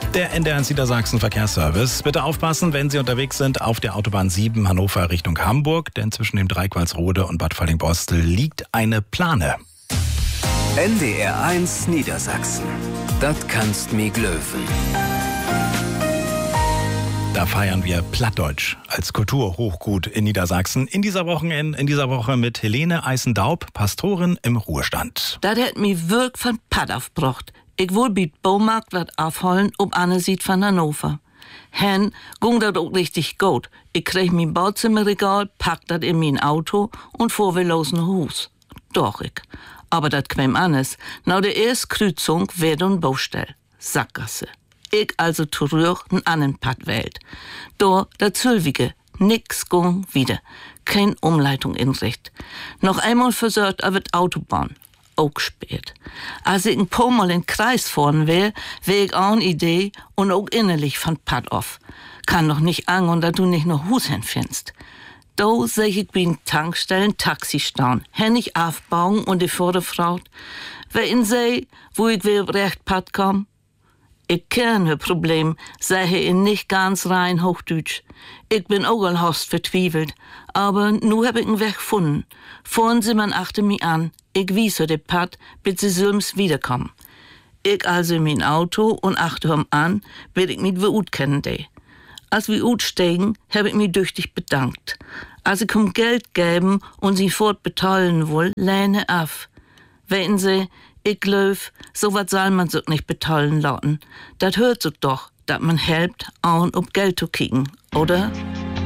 Der NDR1 Niedersachsen Verkehrsservice. Bitte aufpassen, wenn Sie unterwegs sind auf der Autobahn 7 Hannover Richtung Hamburg, denn zwischen dem Dreieck Walsrode und Bad Falling-Borstel liegt eine Plane. NDR1 Niedersachsen. Das kannst mi glöwen. Da feiern wir Plattdeutsch als Kulturhochgut in Niedersachsen. In dieser Woche mit Helene Eisendaub, Pastorin im Ruhestand. Das hat mi wirk von Pad aufgebracht. Ich will biet Baumarkt wat afholen ob Anne sieht von Hannover. Hen ging dat auch richtig gut. Ich krieg mein Bauzimmerregal, pack dat in mein Auto und fuhr wir los nach Hus. Doch ich. Aber dat kwam anders. Na der erste Kreuzung werd un Baustell. Sackgasse. Ich also zurück n annen Pad wählt. Da dat Zülwige. Nix ging wieder. Kein Umleitung in Sicht. Noch einmal versorgt aber Autobahn. Auch spät. Als ich ein paar Mal in den Kreis fahren wär ich auch eine Idee und auch innerlich von Pad auf. Kann doch nicht angehen, dass du nicht noch Hus hinfindest. Da seh ich bei den Tankstellen Taxi stehen, Hennig aufbauen und die Vorderfrau. Wer in sei, wo ich wieder recht Pad komm? Ich kenne Problem, sei in nicht ganz rein Hochdeutsch. Ich bin auch al Host vertwiefelt, aber nu hab ich einen Weg gefunden. Fahren Sie man achte mich an, ich wiese de Pad, bis Sie sülms wiederkommen. Ich also in mein Auto und achte an, bis ich mich wie kennen de. Als wir steigen, hab ich mich tüchtig bedankt. Als ich Geld geben und sie fortbetalen will, lehne af. Weten Sie, ich glaub, so wat soll man sich nicht betalen lassen. Dat hört sich doch, dat man helpt, an ob Geld zu kriegen, oder?